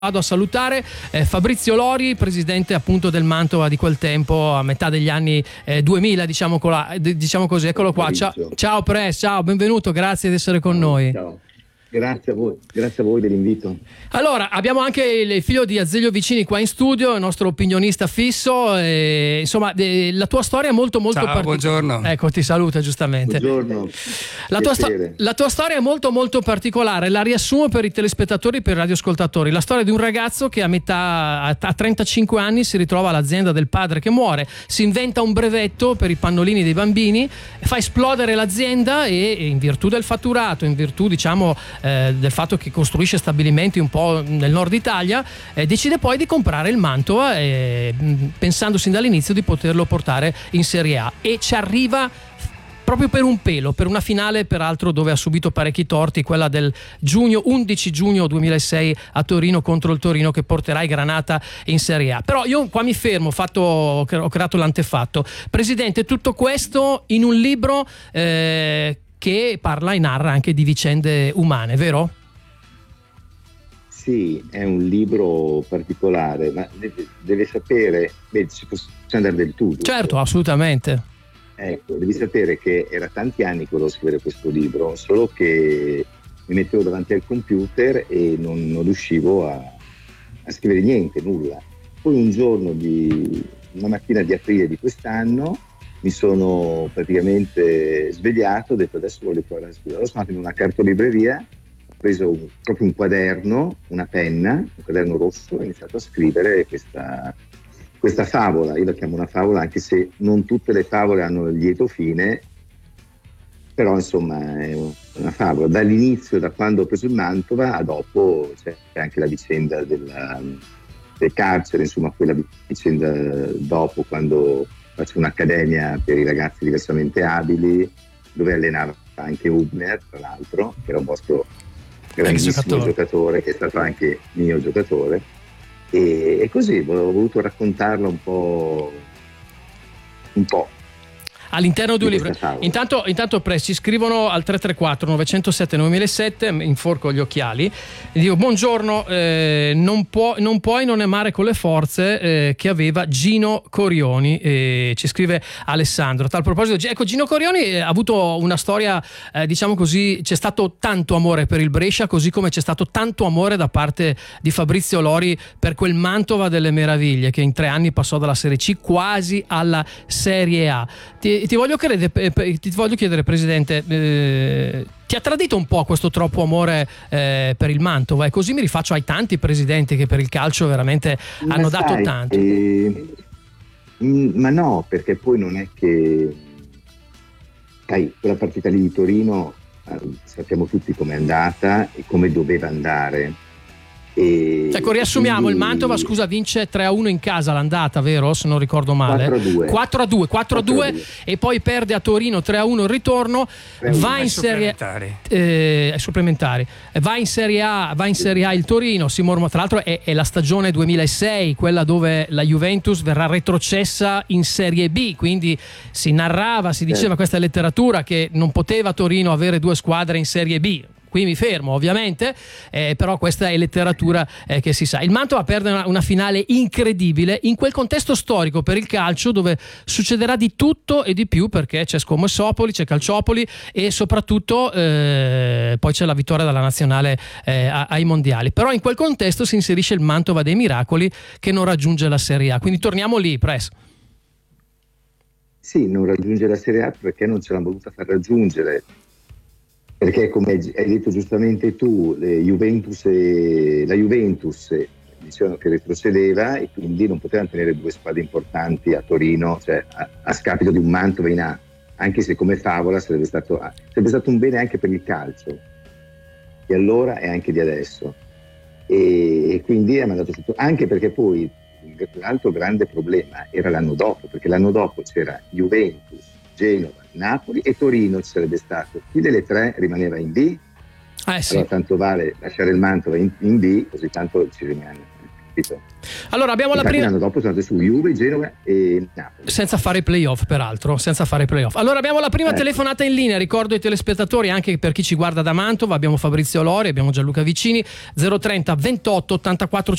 Vado a salutare Fabrizio Lori, presidente appunto del Mantova di quel tempo, a metà degli anni 2000, diciamo così. Eccolo qua. Ciao Pres, ciao, benvenuto, grazie di essere con noi. Ciao. Grazie a voi dell'invito. Allora, abbiamo anche il figlio di Azeglio Vicini qua in studio, il nostro opinionista fisso. Insomma, la tua storia è molto Ciao, buongiorno. Ecco, ti saluta giustamente. Buongiorno. La tua storia è molto particolare. La riassumo per i telespettatori e per i radioascoltatori. La storia di un ragazzo che a 35 anni si ritrova all'azienda del padre che muore, si inventa un brevetto per i pannolini dei bambini, fa esplodere l'azienda e in virtù del fatturato, in virtù del fatto che costruisce stabilimenti un po' nel nord Italia, decide poi di comprare il Mantova, pensando sin dall'inizio di poterlo portare in Serie A, e ci arriva proprio per un pelo, per una finale peraltro dove ha subito parecchi torti, quella del 11 giugno 2006 a Torino contro il Torino, che porterà i Granata in Serie A. Però io qua mi fermo, ho creato l'antefatto. Presidente, tutto questo in un libro che parla e narra anche di vicende umane, vero? Sì, è un libro particolare, ma deve sapere, ci possiamo andare del tutto. Certo, assolutamente. Ecco, devi sapere che era tanti anni che volevo scrivere questo libro, solo che mi mettevo davanti al computer e non riuscivo a scrivere niente, nulla. Poi un giorno una mattina di aprile di quest'anno, mi sono praticamente svegliato, ho detto adesso voglio provare a scrivere. Allora sono andato in una cartolibreria, ho preso proprio un quaderno, una penna, un quaderno rosso, e ho iniziato a scrivere questa favola. Io la chiamo una favola, anche se non tutte le favole hanno il lieto fine, però insomma è una favola. Dall'inizio, da quando ho preso il Mantova a dopo, c'è anche la vicenda del carcere, insomma quella vicenda dopo, quando faccio un'accademia per i ragazzi diversamente abili, dove allenava anche Hubner, tra l'altro, che era un vostro grandissimo giocatore, che è stato anche mio giocatore, e così ho voluto raccontarla un po' all'interno di un libro. Intanto ci scrivono al 334 907 9007, inforco gli occhiali, e dico buongiorno, non puoi non amare con le forze che aveva Gino Corioni, ci scrive Alessandro. A tal proposito, ecco, Gino Corioni ha avuto una storia, diciamo così, c'è stato tanto amore per il Brescia, così come c'è stato tanto amore da parte di Fabrizio Lori per quel Mantova delle meraviglie che in 3 anni passò dalla Serie C quasi alla Serie A. Ti voglio chiedere, Presidente, ti ha tradito un po' questo troppo amore per il Mantova? E così mi rifaccio ai tanti presidenti che per il calcio veramente hanno dato tanto. Ma no, perché poi non è che quella partita lì di Torino sappiamo tutti com'è andata e come doveva andare. Ecco, riassumiamo, il Mantova, scusa, vince 3-1 in casa l'andata, vero? Se non ricordo male. 4-2 e poi perde a Torino 3-1 il ritorno, va in Serie supplementari. Va in Serie A il Torino, tra l'altro è la stagione 2006, quella dove la Juventus verrà retrocessa in Serie B, quindi si diceva, questa è letteratura, che non poteva Torino avere 2 squadre in Serie B. Qui mi fermo ovviamente, però questa è letteratura che si sa. Il Mantova perde una finale incredibile in quel contesto storico per il calcio, dove succederà di tutto e di più, perché c'è Scommessopoli, c'è Calciopoli e soprattutto poi c'è la vittoria della nazionale ai mondiali. Però in quel contesto si inserisce il Mantova dei miracoli, che non raggiunge la Serie A. Quindi torniamo lì, Pres. Sì, non raggiunge la Serie A perché non ce l'hanno voluta far raggiungere. Perché, come hai detto giustamente tu, la Juventus dicevano che retrocedeva e quindi non potevano tenere 2 squadre importanti a Torino, cioè a scapito di un Mantova in A, anche se come favola sarebbe stato un bene anche per il calcio, di allora e anche di adesso. E quindi è mandato tutto, anche perché poi l'altro grande problema era l'anno dopo, perché l'anno dopo c'era Juventus, Genova, Napoli e Torino, ci sarebbe stato. Chi delle 3 rimaneva in B? Sì. Allora tanto vale lasciare il Mantova in B, così tanto ci rimane. Allora abbiamo la prima. L'anno dopo sono andato su Juve, Genova e Napoli. Senza fare playoff, peraltro, senza fare playoff. Allora abbiamo la prima telefonata in linea, ricordo ai telespettatori, anche per chi ci guarda da Mantova, abbiamo Fabrizio Lori, abbiamo Gianluca Vicini, 030 28 84